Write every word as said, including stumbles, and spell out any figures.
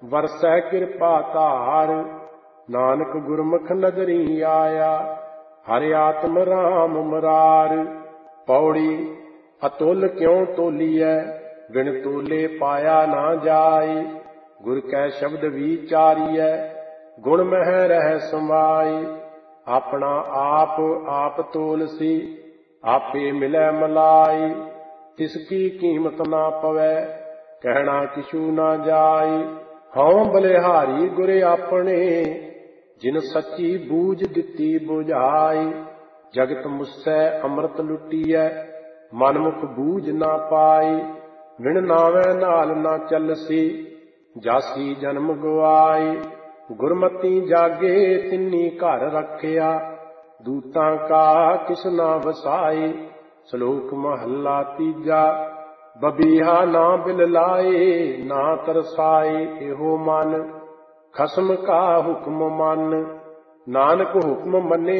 ਵਰਸੈ ਕਿਰਪਾ ਧਾਰ। ਨਾਨਕ ਗੁਰਮੁਖ ਨਦਰੀ ਆਇਆ, ਹਰਿ ਆਤਮ ਰਾਮ ਮੁਰਾਰ। ਪੌੜੀ ਅਤੁਲ ਕਿਉ ਤੋਲੀਐ, ਬਿਨ ਤੋਲੇ ਪਾਇਆ ਨਾ ਜਾਏ। ਗੁਰ ਕੈ ਸ਼ਬਦ ਵਿਚਾਰੀਐ, ਗੁਣ ਮਹਿ ਰਹਿ ਸਮਾਏ। ਆਪਣਾ ਆਪ ਆਪ ਤੋਲਸੀ, ਆਪੇ ਮਿਲੈ ਮਲਾਈ। ਤਿਸ ਕੀ ਕੀਮਤ ਨਾ ਪਵੈ, ਕਹਿਣਾ ਕਿਛੂ ਨਾ ਜਾਏ। ਹਉ ਬਲਿਹਾਰੀ ਗੁਰ ਆਪਣੇ, ਜਿਨ ਸੱਚੀ ਬੂਝ ਦਿੱਤੀ ਬੁਝਾਈ। ਜਗਤ ਮੁਸੈ ਅੰਮ੍ਰਿਤ ਲੁਟੀਐ, ਮਨਮੁਖ ਬੂਝ ਨਾ ਪਾਈ। ਵਿਣ ਨਾਵੈ ਨਾਲ ਨਾ ਚੱਲਸੀ, ਜਾਸੀ ਜਨਮ ਗਵਾਈ। ਗੁਰਮਤੀ ਜਾਗੇ ਤਿੰਨੀ ਘਰ ਰੱਖਿਆ, ਦੂਤਾਂ ਕਾ ਕਿਸ ਨਾ ਵਸਾਈ। ਸ਼ਲੋਕ ਮਹੱਲਾ ਤੀਜਾ। ਬਬੀਹਾ ਨਾ ਬਿਲ ਲਾਏ, ਨਾ ਤਰਸਾਏ ਇਹੋ ਮਨ। ਖਸਮ ਕਾ ਹੁਕਮ ਮੰਨ, ਨਾਨਕ ਹੁਕਮ ਮੰਨੇ